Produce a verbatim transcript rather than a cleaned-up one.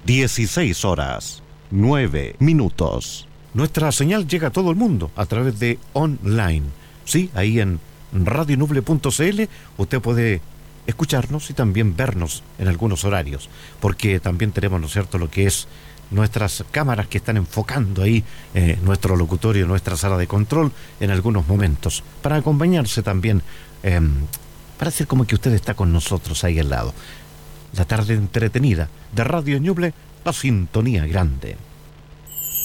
dieciséis horas, nueve minutos. Nuestra señal llega a todo el mundo a través de online. Sí, ahí en radio nuble punto c l usted puede escucharnos y también vernos en algunos horarios, porque también tenemos, ¿no es cierto?, lo que es nuestras cámaras que están enfocando ahí eh, nuestro locutorio, nuestra sala de control en algunos momentos, para acompañarse también, eh, para hacer como que usted está con nosotros ahí al lado. La tarde entretenida de Radio Ñuble, la sintonía grande.